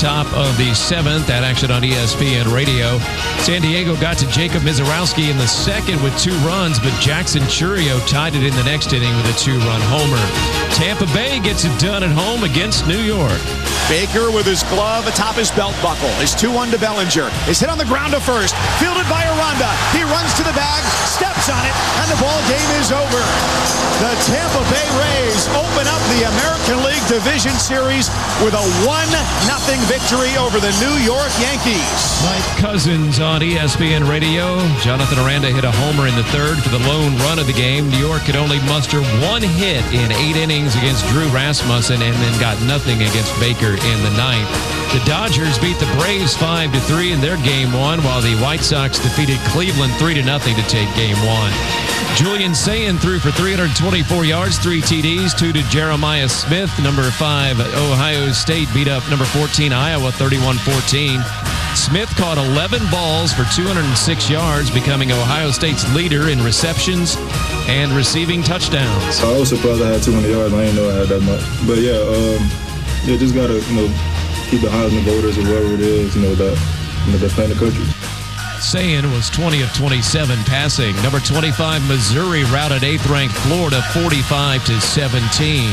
top of the 7th. That action on ESPN Radio. San Diego got to Jacob Mizorowski in the 2nd with 2 runs, but Jackson Churio tied it in the next inning with a 2-run homer. Tampa Bay gets it done at home against New York. Baker with his glove atop his belt buckle. His 2-1 to Bellinger. Is hit on the ground to first. Fielded by Aranda. He runs to the bag, steps on it, and the ball game is over. The Tampa Bay Rays open up the American League Division Series with a 1-0 victory over the New York Yankees. Mike Cousins on ESPN Radio. Jonathan Aranda hit a homer in the 3rd for the lone run of the game. New York could only muster 1 hit in 8 innings against Drew Rasmussen and then got nothing against Baker in the 9th. The Dodgers beat the Braves 5-3 in their Game 1, while the White Sox defeated Cleveland 3-0 to take Game 1. Julian Sayin threw for 324 yards, 3 TDs, 2 to Jeremiah Smith. Number 5, Ohio State beat up number 14, Iowa, 31-14. Smith caught 11 balls for 206 yards, becoming Ohio State's leader in receptions and receiving touchdowns. I was surprised I had 200 yards. I didn't know I had that much. But yeah, just got to, keep the Heisman voters or whoever it is, that's playing the country. Sayin was 20 of 27 passing. Number 25, Missouri routed 8th-ranked Florida 45-17.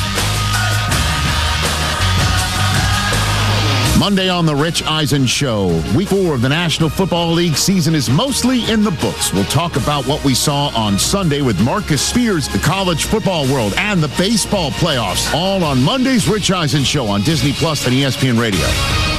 Monday on the Rich Eisen Show. Week 4 of the National Football League season is mostly in the books. We'll talk about what we saw on Sunday with Marcus Spears, the college football world, and the baseball playoffs. All on Monday's Rich Eisen Show on Disney Plus and ESPN Radio.